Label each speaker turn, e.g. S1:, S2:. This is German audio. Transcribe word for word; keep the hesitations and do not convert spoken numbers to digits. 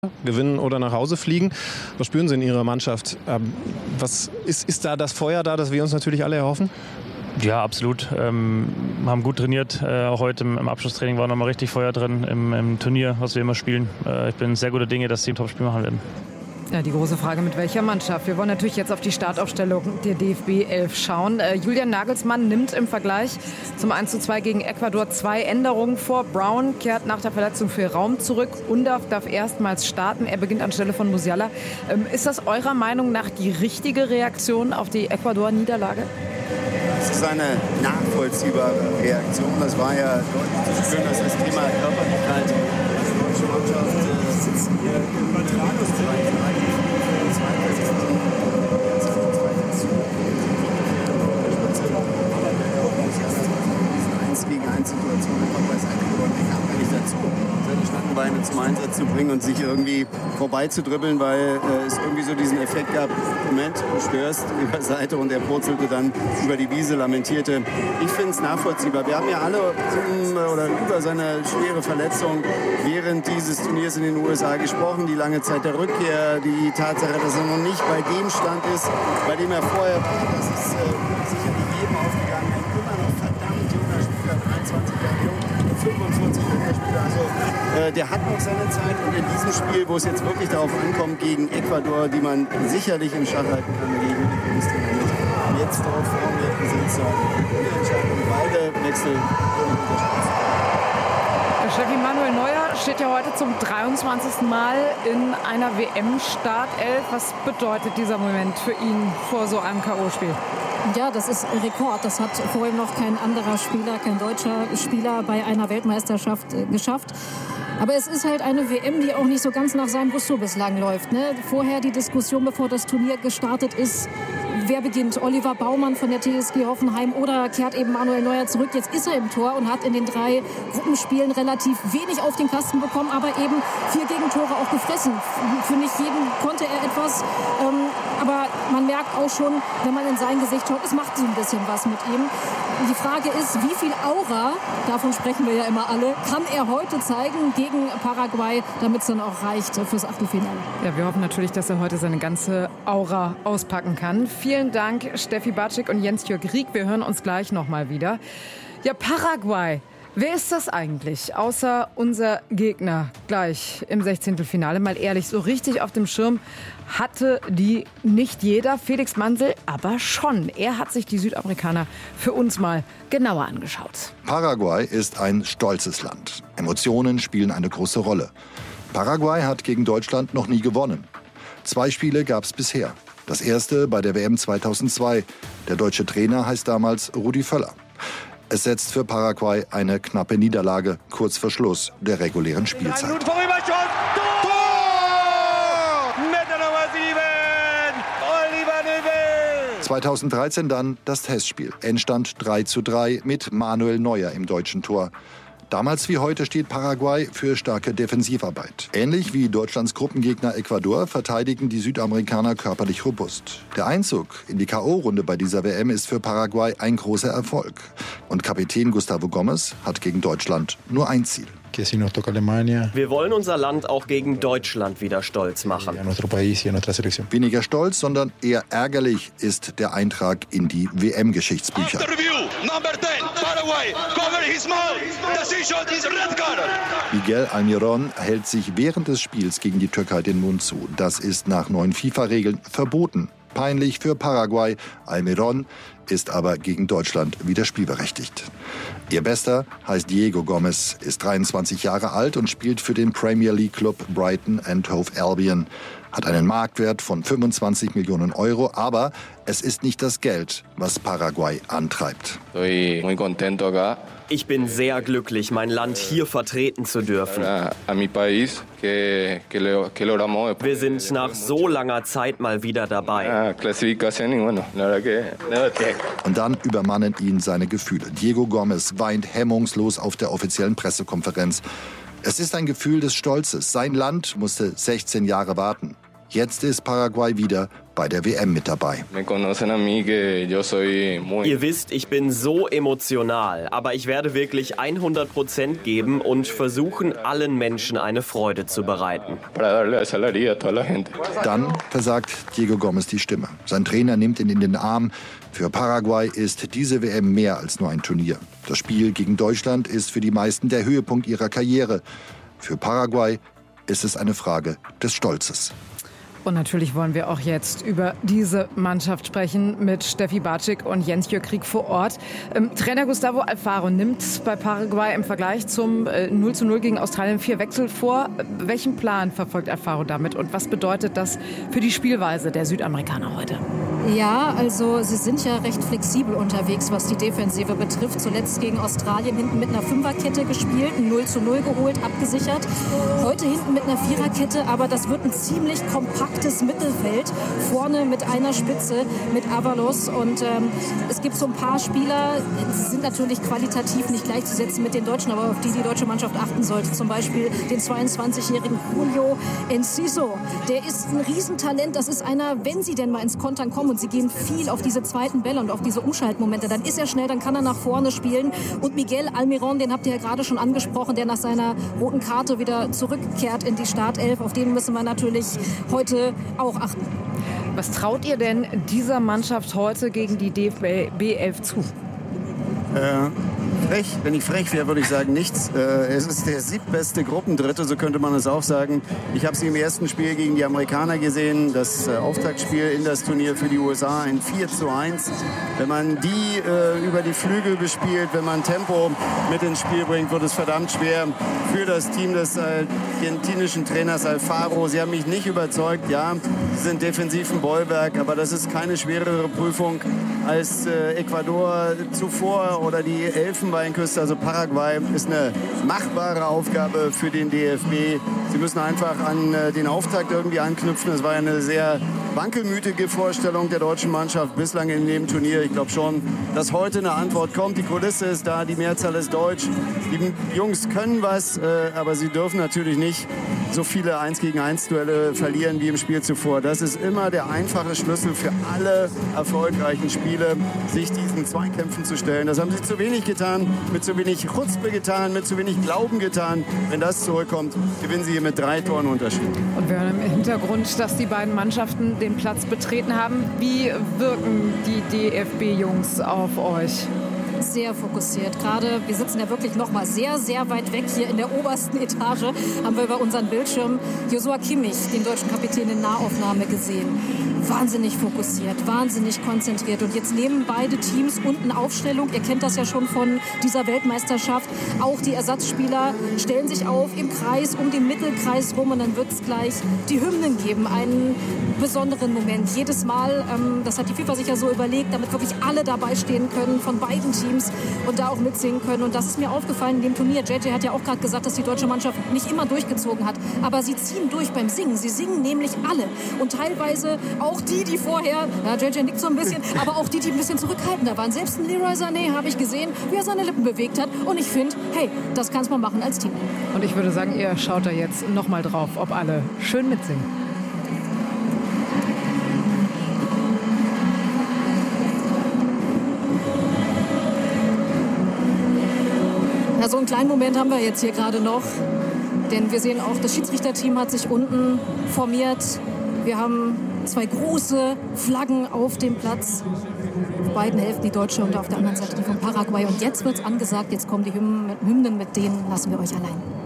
S1: gewinnen oder nach Hause fliegen. Was spüren Sie in Ihrer Mannschaft? Was ist, ist da das Feuer da, das wir uns natürlich alle erhoffen?
S2: Ja, absolut. Ähm, haben gut trainiert. Äh, auch heute im, im Abschlusstraining war nochmal richtig Feuer drin im, im Turnier, was wir immer spielen. Äh, ich bin sehr guter Dinge, dass sie ein Top-Spiel machen werden.
S3: Ja, die große Frage, mit welcher Mannschaft? Wir wollen natürlich jetzt auf die Startaufstellung der D F B elf schauen. Äh, Julian Nagelsmann nimmt im Vergleich zum eins zu zwei gegen Ecuador zwei Änderungen vor. Brown kehrt nach der Verletzung für Raum zurück. Undav darf erstmals starten. Er beginnt anstelle von Musiala. Ähm, ist das eurer Meinung nach die richtige Reaktion auf die Ecuador-Niederlage?
S4: Das ist eine nachvollziehbare Reaktion. Das war ja deutlich zu spüren, dass das Thema Körperlichkeit der deutschen Mannschaft äh, sitzen hier im Übertragungsbereich. Gegen eins Situation einfach bei seinem Ecuador, der kam gar nicht dazu, seine Standbeine zum Einsatz zu bringen und sich irgendwie vorbei zu dribbeln, weil äh, es irgendwie so diesen Effekt gab, Moment, du störst über Seite und er purzelte dann über die Wiese, lamentierte. Ich finde es nachvollziehbar. Wir haben ja alle um, oder über seine schwere Verletzung während dieses Turniers in den U S A gesprochen, die lange Zeit der Rückkehr, die Tatsache, dass er noch nicht bei dem Stand ist, bei dem er vorher war, das ist äh, sicherlich jedem aufgegangen. Ein immer noch verdammt junger Spieler, dreiundzwanzig Jahre jung, fünfundvierzig Jahre Spieler. Also äh, der hat noch seine Zeit und in diesem Spiel, wo es jetzt wirklich darauf ankommt, gegen Ecuador, die man sicherlich im Schach halten kann, gegen die Bundestrainer mit jetzt darauf vormerken sind, so eine Entscheidung, beide Wechsel unterstützen.
S3: Steffi, Manuel Neuer steht ja heute zum dreiundzwanzigsten Mal in einer W M-Startelf. Was bedeutet dieser Moment für ihn vor so einem K O-Spiel?
S5: Ja, das ist Rekord. Das hat vorher noch kein anderer Spieler, kein deutscher Spieler bei einer Weltmeisterschaft äh, geschafft. Aber es ist halt eine W M, die auch nicht so ganz nach seinem Gusto bislang läuft. Ne? Vorher die Diskussion, bevor das Turnier gestartet ist, wer beginnt? Oliver Baumann von der T S G Hoffenheim oder kehrt eben Manuel Neuer zurück? Jetzt ist er im Tor und hat in den drei Gruppenspielen relativ wenig auf den Kasten bekommen, aber eben vier Gegentore auch gefressen. Für nicht jeden konnte er etwas, ähm, aber man merkt auch schon, wenn man in sein Gesicht schaut, es macht so ein bisschen was mit ihm. Die Frage ist, wie viel Aura, davon sprechen wir ja immer alle, kann er heute zeigen gegen Paraguay, damit es dann auch reicht fürs Achtelfinale?
S3: Ja, wir hoffen natürlich, dass er heute seine ganze Aura auspacken kann. Vielen Dank, Steffi Batschik und Jens-Jörg Rieck. Wir hören uns gleich noch mal wieder. Ja, Paraguay. Wer ist das eigentlich, außer unser Gegner gleich im Sechzehntelfinale? Mal ehrlich, so richtig auf dem Schirm hatte die nicht jeder, Felix Mansel aber schon. Er hat sich die Südamerikaner für uns mal genauer angeschaut.
S6: Paraguay ist ein stolzes Land. Emotionen spielen eine große Rolle. Paraguay hat gegen Deutschland noch nie gewonnen. Zwei Spiele gab es bisher. Das erste bei der W M zweitausendzwei. Der deutsche Trainer heißt damals Rudi Völler. Es setzt für Paraguay eine knappe Niederlage kurz vor Schluss der regulären Spielzeit. zweitausenddreizehn dann das Testspiel. Endstand drei zu drei mit Manuel Neuer im deutschen Tor. Damals wie heute steht Paraguay für starke Defensivarbeit. Ähnlich wie Deutschlands Gruppengegner Ecuador verteidigen die Südamerikaner körperlich robust. Der Einzug in die K O-Runde bei dieser W M ist für Paraguay ein großer Erfolg. Und Kapitän Gustavo Gomes hat gegen Deutschland nur ein Ziel.
S7: Wir wollen unser Land auch gegen Deutschland wieder stolz machen.
S6: Weniger stolz, sondern eher ärgerlich ist der Eintrag in die W M-Geschichtsbücher. Miguel Almirón hält sich während des Spiels gegen die Türkei den Mund zu. Das ist nach neuen FIFA-Regeln verboten. Peinlich für Paraguay. Almirón ist aber gegen Deutschland wieder spielberechtigt. Ihr Bester heißt Diego Gomes, ist dreiundzwanzig Jahre alt und spielt für den Premier League Club Brighton and Hove Albion. Hat einen Marktwert von fünfundzwanzig Millionen Euro, aber es ist nicht das Geld, was Paraguay antreibt.
S7: Ich bin sehr glücklich, mein Land hier vertreten zu dürfen. Wir sind nach so langer Zeit mal wieder dabei.
S6: Und dann übermannen ihn seine Gefühle. Diego Gomes weint hemmungslos auf der offiziellen Pressekonferenz. Es ist ein Gefühl des Stolzes. Sein Land musste sechzehn Jahre warten. Jetzt ist Paraguay wieder bei der W M mit dabei.
S7: Ihr wisst, ich bin so emotional, aber ich werde wirklich hundert Prozent geben und versuchen, allen Menschen eine Freude zu bereiten.
S6: Dann versagt Diego Gomez die Stimme. Sein Trainer nimmt ihn in den Arm. Für Paraguay ist diese W M mehr als nur ein Turnier. Das Spiel gegen Deutschland ist für die meisten der Höhepunkt ihrer Karriere. Für Paraguay ist es eine Frage des Stolzes.
S3: Und natürlich wollen wir auch jetzt über diese Mannschaft sprechen mit Steffi Bartschik und Jens-Jörg Kriek vor Ort. Ähm, Trainer Gustavo Alfaro nimmt bei Paraguay im Vergleich zum äh, null zu null gegen Australien vier Wechsel vor. Welchen Plan verfolgt Alfaro damit und was bedeutet das für die Spielweise der Südamerikaner heute?
S5: Ja, also sie sind ja recht flexibel unterwegs, was die Defensive betrifft. Zuletzt gegen Australien hinten mit einer Fünferkette gespielt, ein null zu null geholt, abgesichert. Heute hinten mit einer Viererkette, aber das wird ein ziemlich kompaktes Mittelfeld. Vorne mit einer Spitze, mit Avalos. Und ähm, es gibt so ein paar Spieler, die sind natürlich qualitativ nicht gleichzusetzen mit den Deutschen, aber auf die die deutsche Mannschaft achten sollte. Zum Beispiel den zweiundzwanzigjährigen Julio Enciso. Der ist ein Riesentalent. Das ist einer, wenn sie denn mal ins Kontern kommen, und sie gehen viel auf diese zweiten Bälle und auf diese Umschaltmomente. Dann ist er schnell, dann kann er nach vorne spielen. Und Miguel Almirón, den habt ihr ja gerade schon angesprochen, der nach seiner roten Karte wieder zurückkehrt in die Startelf. Auf den müssen wir natürlich heute auch achten.
S3: Was traut ihr denn dieser Mannschaft heute gegen die D F B elf zu?
S4: Äh, frech. Wenn ich frech wäre, würde ich sagen, nichts. Äh, es ist der siebtbeste Gruppendritte, so könnte man es auch sagen. Ich habe sie im ersten Spiel gegen die Amerikaner gesehen, das äh, Auftaktspiel in das Turnier für die U S A, ein vier zu eins. Wenn man die äh, über die Flügel bespielt, wenn man Tempo mit ins Spiel bringt, wird es verdammt schwer für das Team des argentinischen Trainers Alfaro. Sie haben mich nicht überzeugt. Ja, sie sind defensiv ein Bollwerk, aber das ist keine schwerere Prüfung als äh, Ecuador zuvor oder die Elfenbeinküste. Also Paraguay ist eine machbare Aufgabe für den D F B. Sie müssen einfach an äh, den Auftakt irgendwie anknüpfen. Es war eine sehr wankelmütige Vorstellung der deutschen Mannschaft bislang in dem Turnier. Ich glaube schon, dass heute eine Antwort kommt. Die Kulisse ist da, die Mehrzahl ist deutsch. Die Jungs können was, äh, aber sie dürfen natürlich nicht so viele eins gegen eins Duelle verlieren wie im Spiel zuvor. Das ist immer der einfache Schlüssel für alle erfolgreichen Spiele, sich diesen Zweikämpfen zu stellen. Das haben sie zu wenig getan, mit zu wenig Chutzpe getan, mit zu wenig Glauben getan. Wenn das zurückkommt, gewinnen sie hier mit drei Toren Unterschied.
S3: Und wir hören im Hintergrund, dass die beiden Mannschaften den Platz betreten haben. Wie wirken die D F B-Jungs auf euch?
S5: Sehr fokussiert. Gerade, wir sitzen ja wirklich noch mal sehr, sehr weit weg hier in der obersten Etage, haben wir über unseren Bildschirm Joshua Kimmich, den deutschen Kapitän, in Nahaufnahme gesehen. Wahnsinnig fokussiert, wahnsinnig konzentriert. Und jetzt nehmen beide Teams unten Aufstellung. Ihr kennt das ja schon von dieser Weltmeisterschaft. Auch die Ersatzspieler stellen sich auf im Kreis, um den Mittelkreis rum. Und dann wird es gleich die Hymnen geben. Einen besonderen Moment. Jedes Mal, ähm, das hat die FIFA sich ja so überlegt, damit wirklich alle dabei stehen können von beiden Teams und da auch mitsingen können. Und das ist mir aufgefallen in dem Turnier. J J hat ja auch gerade gesagt, dass die deutsche Mannschaft nicht immer durchgezogen hat. Aber sie ziehen durch beim Singen. Sie singen nämlich alle. Und teilweise auch die, die vorher, ja, J J nickt so ein bisschen, aber auch die, die ein bisschen zurückhaltender waren. Selbst ein Leroy Sané habe ich gesehen, wie er seine Lippen bewegt hat. Und ich finde, hey, das kannst man machen als Team.
S3: Und ich würde sagen, ihr schaut da jetzt noch mal drauf, ob alle schön mitsingen.
S5: Ja, so einen kleinen Moment haben wir jetzt hier gerade noch. Denn wir sehen auch, das Schiedsrichterteam hat sich unten formiert. Wir haben zwei große Flaggen auf dem Platz. Auf beiden Hälften die deutsche und auf der anderen Seite die von Paraguay. Und jetzt wird's angesagt, jetzt kommen die Hymnen, mit denen lassen wir euch allein.